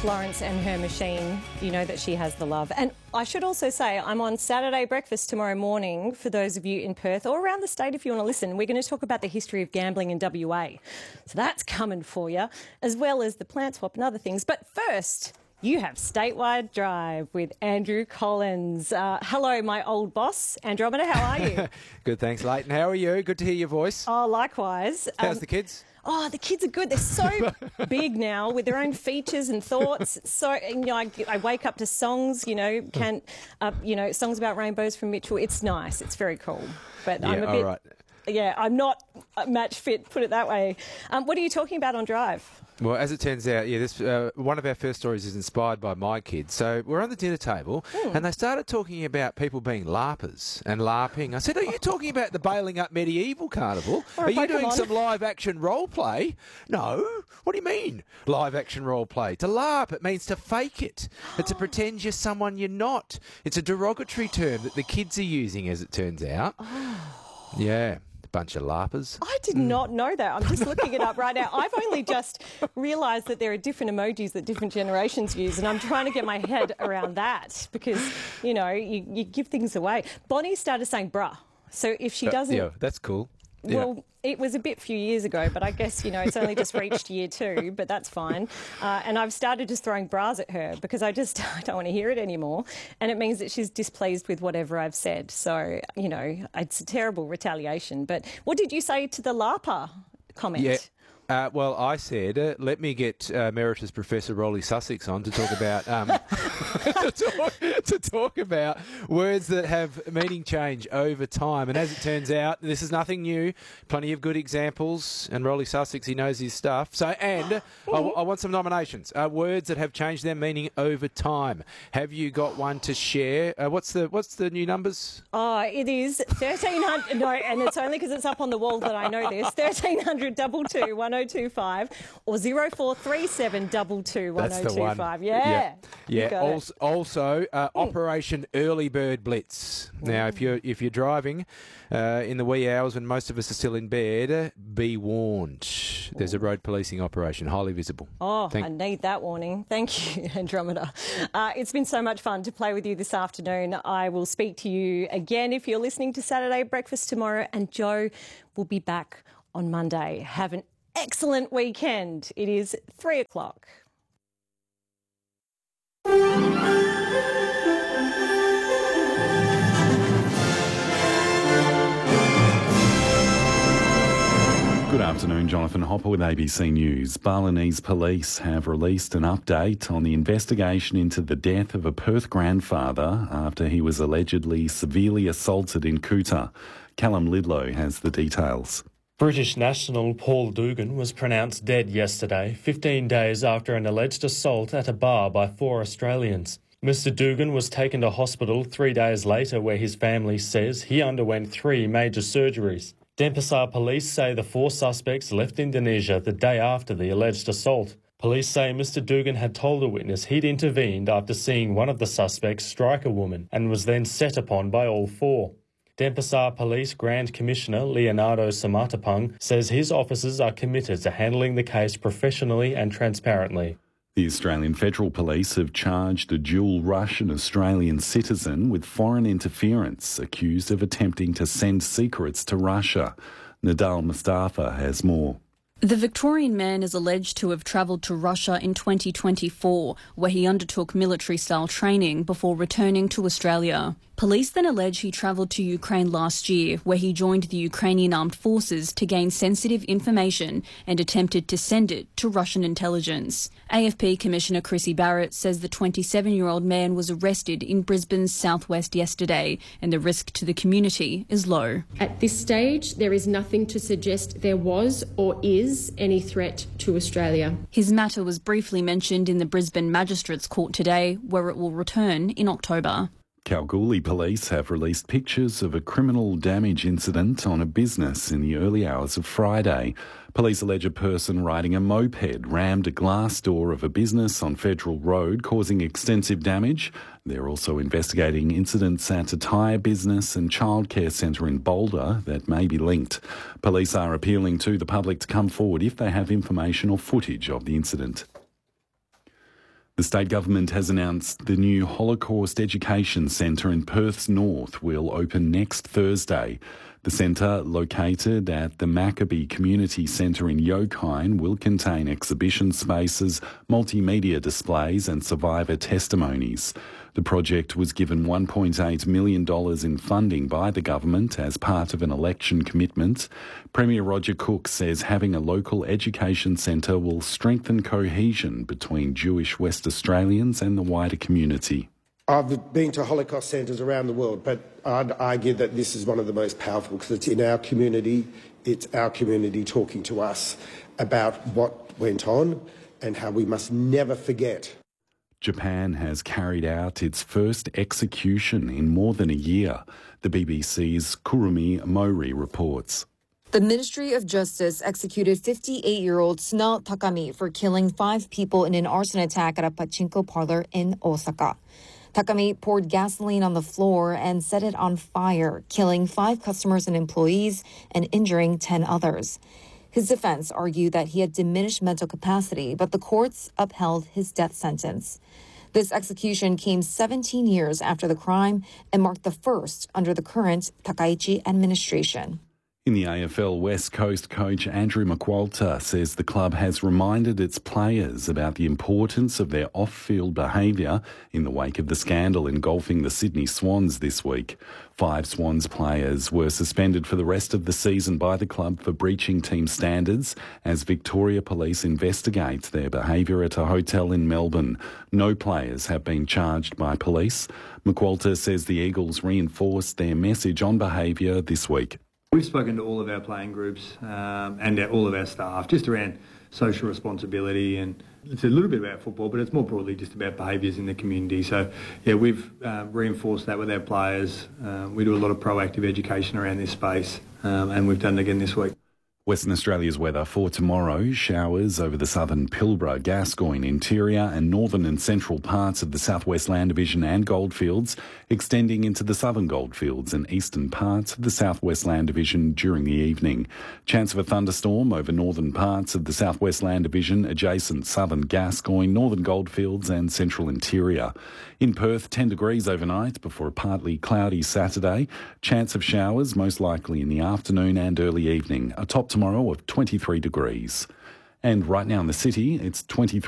Florence and her machine, you know that she has the love. And I should also say I'm on Saturday Breakfast tomorrow morning for those of you in Perth or around the state if you want to listen. We're going to talk about the history of gambling in WA. So that's coming for you, as well as the plant swap and other things. But first, you have Statewide Drive with Andrew Collins. Hello, my old boss. Andromeda, how are you? Good, thanks, Leighton. How are you? Good to hear your voice. Oh, likewise. How's the kids? Oh, the kids are good. They're so big now with their own features and thoughts. So, I wake up to songs, songs about rainbows from Mitchell. It's nice. It's very cool. But I'm a bit... Right. Yeah, I'm not match fit, put it that way. What are you talking about on Drive? Well, as it turns out, this one of our first stories is inspired by my kids. So we're on the dinner table and they started talking about people being LARPers and LARPing. I said, are you talking about the Bailing Up Medieval Carnival? Are you doing some live action role play? No. What do you mean, live action role play? To LARP, it means to fake it. It's to pretend you're someone you're not. It's a derogatory term that the kids are using, as it turns out. Yeah. Bunch of LARPers. I did not know that. I'm just looking it up right now. I've only just realised that there are different emojis that different generations use, and I'm trying to get my head around that because, you give things away. Bonnie started saying bruh, so if she doesn't... Yeah, that's cool. Well, it was a few years ago, but I guess, it's only just reached year 2, but that's fine. And I've started just throwing bras at her because I don't want to hear it anymore. And it means that she's displeased with whatever I've said. So, it's a terrible retaliation. But what did you say to the LARPer comment? Yeah. Well, I said, let me get Emeritus Professor Rolly Sussex on to talk about to talk about words that have meaning change over time. And as it turns out, this is nothing new. Plenty of good examples. And Rolly Sussex, he knows his stuff. So, and I want some nominations. Words that have changed their meaning over time. Have you got one to share? What's the new numbers? Oh, it is 1300. No, and it's only because it's up on the wall that I know this. 1300 22 1025 or 0437 22 1025. Yeah. Also, Operation Early Bird Blitz. Now, if you're driving in the wee hours when most of us are still in bed, be warned. There's a road policing operation, highly visible. Oh, I need that warning. Thank you, Andromeda. It's been so much fun to play with you this afternoon. I will speak to you again if you're listening to Saturday Breakfast tomorrow, and Joe will be back on Monday. Have an excellent weekend. It is 3 o'clock. Good afternoon, Jonathan Hopper with ABC News. Balinese police have released an update on the investigation into the death of a Perth grandfather after he was allegedly severely assaulted in Kuta. Callum Lidlow has the details. British national Paul Dugan was pronounced dead yesterday, 15 days after an alleged assault at a bar by 4 Australians. Mr Dugan was taken to hospital 3 days later, where his family says he underwent 3 major surgeries. Denpasar police say the 4 suspects left Indonesia the day after the alleged assault. Police say Mr Dugan had told a witness he'd intervened after seeing one of the suspects strike a woman and was then set upon by all 4. Denpasar Police Grand Commissioner Leonardo Samatapang says his officers are committed to handling the case professionally and transparently. The Australian Federal Police have charged a dual Russian-Australian citizen with foreign interference, accused of attempting to send secrets to Russia. Nadal Mustafa has more. The Victorian man is alleged to have travelled to Russia in 2024, where he undertook military-style training before returning to Australia. Police then allege he travelled to Ukraine last year, where he joined the Ukrainian armed forces to gain sensitive information and attempted to send it to Russian intelligence. AFP Commissioner Chrissy Barrett says the 27-year-old man was arrested in Brisbane's southwest yesterday, and the risk to the community is low. At this stage, there is nothing to suggest there was or is any threat to Australia. His matter was briefly mentioned in the Brisbane Magistrates Court today, where it will return in October. Kalgoorlie police have released pictures of a criminal damage incident on a business in the early hours of Friday. Police allege a person riding a moped rammed a glass door of a business on Federal Road, causing extensive damage. They're also investigating incidents at a tyre business and childcare centre in Boulder that may be linked. Police are appealing to the public to come forward if they have information or footage of the incident. The state government has announced the new Holocaust Education Centre in Perth's north will open next Thursday. The centre, located at the Maccabee Community Centre in Yokine, will contain exhibition spaces, multimedia displays and survivor testimonies. The project was given $1.8 million in funding by the government as part of an election commitment. Premier Roger Cook says having a local education centre will strengthen cohesion between Jewish West Australians and the wider community. I've been to Holocaust centres around the world, but I'd argue that this is one of the most powerful because it's in our community. It's our community talking to us about what went on and how we must never forget. Japan has carried out its first execution in more than a year. The BBC's Kurumi Mori reports. The Ministry of Justice executed 58-year-old Tsuno Takami for killing 5 people in an arson attack at a pachinko parlor in Osaka. Takami poured gasoline on the floor and set it on fire, killing 5 customers and employees and injuring 10 others. His defense argued that he had diminished mental capacity, but the courts upheld his death sentence. This execution came 17 years after the crime and marked the first under the current Takaichi administration. In the AFL, West Coast coach Andrew McQualter says the club has reminded its players about the importance of their off-field behaviour in the wake of the scandal engulfing the Sydney Swans this week. 5 Swans players were suspended for the rest of the season by the club for breaching team standards as Victoria Police investigate their behaviour at a hotel in Melbourne. No players have been charged by police. McQualter says the Eagles reinforced their message on behaviour this week. We've spoken to all of our playing groups and all of our staff just around social responsibility, and it's a little bit about football, but it's more broadly just about behaviours in the community. So, yeah, we've reinforced that with our players. We do a lot of proactive education around this space, and we've done it again this week. Western Australia's weather for tomorrow: showers over the southern Pilbara, Gascoyne, interior and northern and central parts of the Southwest Land Division and Goldfields, extending into the southern Goldfields and eastern parts of the Southwest Land Division during the evening. Chance of a thunderstorm over northern parts of the Southwest Land Division, adjacent southern Gascoyne, northern Goldfields and central interior. In Perth, 10 degrees overnight before a partly cloudy Saturday. Chance of showers most likely in the afternoon and early evening. A top tomorrow of 23 degrees. And right now in the city, it's 23.